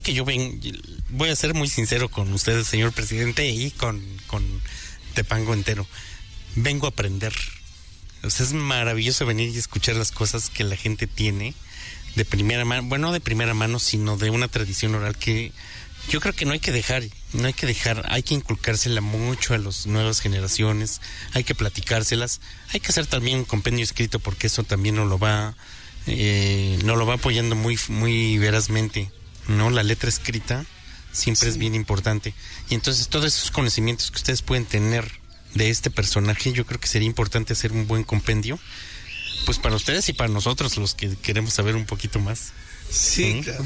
Que voy a ser muy sincero con ustedes, señor presidente, y con Tepango entero. Vengo a aprender. O sea, es maravilloso venir y escuchar las cosas que la gente tiene de primera mano, bueno, no de primera mano, sino de una tradición oral que yo creo que no hay que dejar, hay que inculcársela mucho a las nuevas generaciones, hay que platicárselas, hay que hacer también un compendio escrito porque eso también nos lo va apoyando muy, muy verazmente, ¿no? La letra escrita siempre es bien importante. Y entonces todos esos conocimientos que ustedes pueden tener de este personaje, yo creo que sería importante hacer un buen compendio, pues para ustedes y para nosotros, los que queremos saber un poquito más. Sí, claro.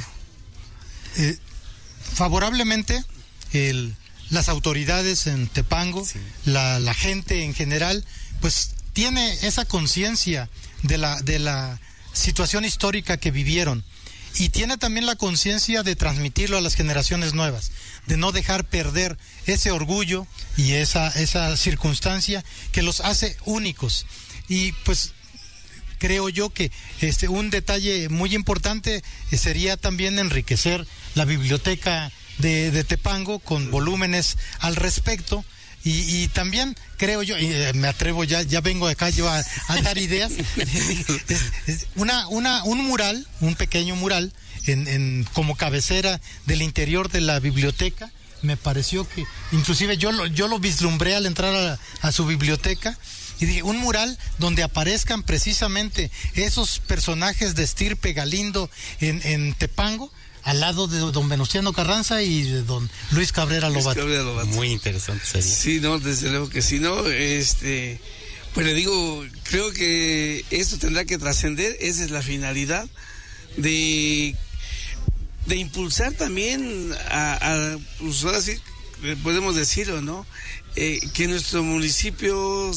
Favorablemente, las autoridades en Tepango, sí, la gente en general, pues tiene esa conciencia de la situación histórica que vivieron. Y tiene también la conciencia de transmitirlo a las generaciones nuevas, de no dejar perder ese orgullo y esa circunstancia que los hace únicos. Y pues creo yo que un detalle muy importante sería también enriquecer la biblioteca de Tepango con volúmenes al respecto. Y también creo yo, y me atrevo, ya vengo acá yo a dar ideas, un mural, un pequeño mural como cabecera del interior de la biblioteca. Me pareció que inclusive yo lo vislumbré al entrar a su biblioteca y dije, un mural donde aparezcan precisamente esos personajes de estirpe Galindo en Tepango, al lado de don Venustiano Carranza y de don Luis Cabrera Lobato. Muy interesante sería. Sí, no, desde luego que sí, ¿no? Pues le digo, creo que esto tendrá que trascender, esa es la finalidad de impulsar también pues ahora sí podemos decirlo, ¿no? Que nuestro municipio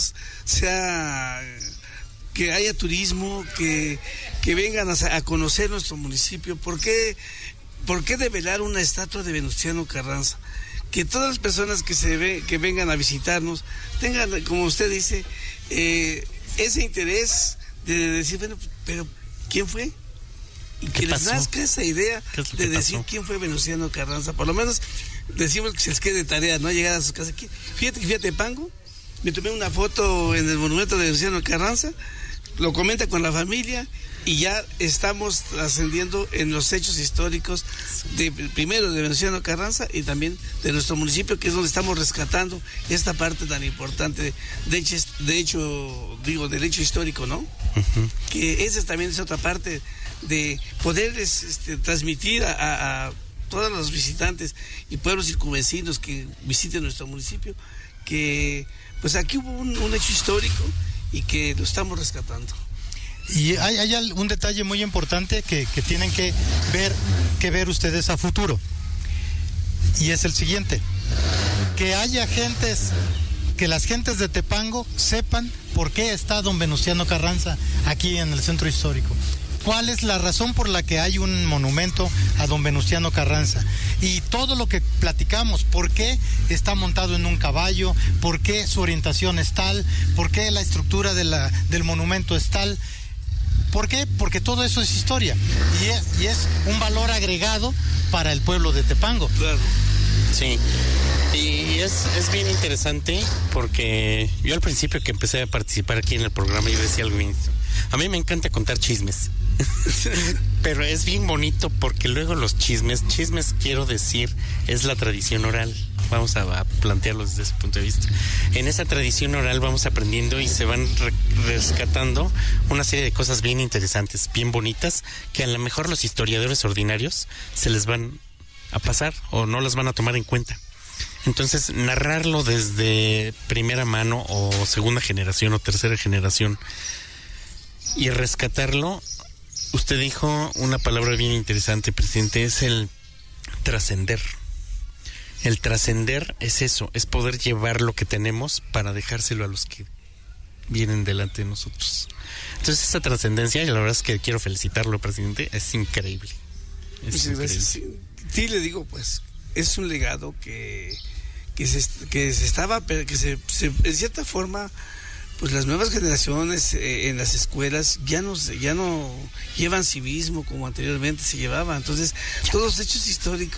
que haya turismo, que vengan a conocer nuestro municipio. ¿Por qué develar una estatua de Venustiano Carranza? Que todas las personas que vengan a visitarnos tengan, como usted dice, ese interés de decir, bueno, pero ¿quién fue? Y que les nazca esa idea de decir quién fue Venustiano Carranza. Por lo menos decimos que se les quede de tarea, ¿no? Llegar a sus casas. Fíjate que fui a Tepango, me tomé una foto en el monumento de Venustiano Carranza, lo comenta con la familia y ya estamos trascendiendo en los hechos históricos primero de Venustiano Carranza y también de nuestro municipio, que es donde estamos rescatando esta parte tan importante del hecho histórico, ¿no? Uh-huh. Que esa también es otra parte de poder transmitir a todos los visitantes y pueblos circunvecinos que visiten nuestro municipio, que pues aquí hubo un hecho histórico y que lo estamos rescatando. Y hay un detalle muy importante que tienen que ver ustedes a futuro, y es el siguiente: que las gentes de Tepango sepan por qué está don Venustiano Carranza aquí en el centro histórico. ¿Cuál es la razón por la que hay un monumento a don Venustiano Carranza? Y todo lo que platicamos, ¿por qué está montado en un caballo? ¿Por qué su orientación es tal? ¿Por qué la estructura del monumento es tal? ¿Por qué? Porque todo eso es historia y es un valor agregado para el pueblo de Tepango. Claro. Sí, y es bien interesante porque yo al principio que empecé a participar aquí en el programa yo decía algo bien. A mí me encanta contar chismes, pero es bien bonito porque luego los chismes quiero decir, es la tradición oral. Vamos a plantearlo desde ese punto de vista. En esa tradición oral vamos aprendiendo y se van rescatando una serie de cosas bien interesantes, bien bonitas, que a lo mejor los historiadores ordinarios se les van a pasar o no las van a tomar en cuenta. Entonces, narrarlo desde primera mano o segunda generación o tercera generación y rescatarlo, usted dijo una palabra bien interesante, presidente, es el trascender. El trascender es eso, es poder llevar lo que tenemos para dejárselo a los que vienen delante de nosotros. Entonces, esa trascendencia, y la verdad es que quiero felicitarlo, presidente, es increíble. Muchas gracias. Sí, le digo, pues, es un legado que se en cierta forma pues las nuevas generaciones en las escuelas ya no llevan civismo como anteriormente se llevaba. Entonces, todos los hechos históricos